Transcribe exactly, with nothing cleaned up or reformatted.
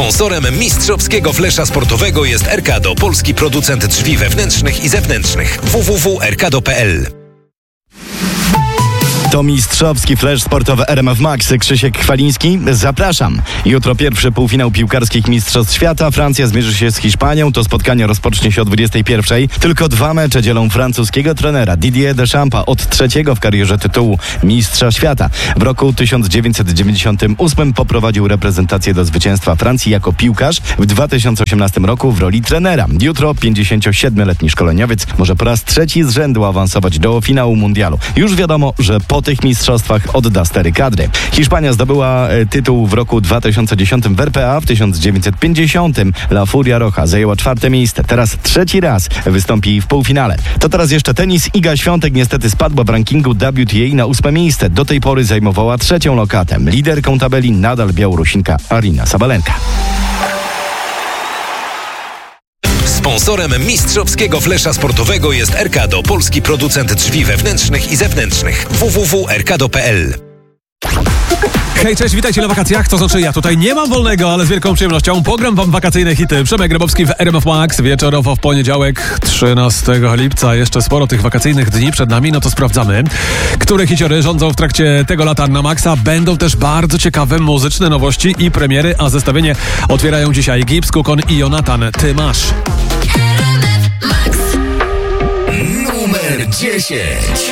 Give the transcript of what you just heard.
Sponsorem mistrzowskiego flesza sportowego jest Erkado, polski producent drzwi wewnętrznych i zewnętrznych. w w w kropka erkado kropka p l. To mistrzowski flash sportowy R M F Max. Krzysiek Chwaliński, zapraszam. Jutro pierwszy półfinał piłkarskich Mistrzostw Świata. Francja zmierzy się z Hiszpanią. To spotkanie rozpocznie się o dwudziestej pierwszej. Tylko dwa mecze dzielą francuskiego trenera Didier Deschampa od trzeciego w karierze tytułu Mistrza Świata. W roku tysiąc dziewięćset dziewięćdziesiątym ósmym poprowadził reprezentację do zwycięstwa Francji jako piłkarz. W dwa tysiące osiemnastym roku w roli trenera. Jutro pięćdziesięciosiedmioletni szkoleniowiec może po raz trzeci z rzędu awansować do finału mundialu. Już wiadomo, że po tych mistrzostwach odda stery kadry. Hiszpania zdobyła e, tytuł w roku dwa tysiące dziesiątym w R P A, w tysiąc dziewięćset pięćdziesiątym La Furia Roja zajęła czwarte miejsce. Teraz trzeci raz wystąpi w półfinale. To teraz jeszcze tenis. Iga Świątek niestety spadła w rankingu W T A na ósme miejsce. Do tej pory zajmowała trzecią lokatę. Liderką tabeli nadal Białorusinka Aryna Sabalenka. Sponsorem mistrzowskiego flesza sportowego jest Erkado, polski producent drzwi wewnętrznych i zewnętrznych. w w w kropka erkado kropka p l. Hej, cześć, witajcie na wakacjach, to znaczy ja tutaj nie mam wolnego, ale z wielką przyjemnością pogram wam wakacyjne hity. Przemek Grabowski w R M F Max, wieczorowo w poniedziałek, trzynastego lipca. Jeszcze sporo tych wakacyjnych dni przed nami, no to sprawdzamy, które hiciory rządzą w trakcie tego lata na Maxa. Będą też bardzo ciekawe muzyczne nowości i premiery, a zestawienie otwierają dzisiaj Gibbs, Kukon i Jonatan. Ty masz. Numer dziesięć.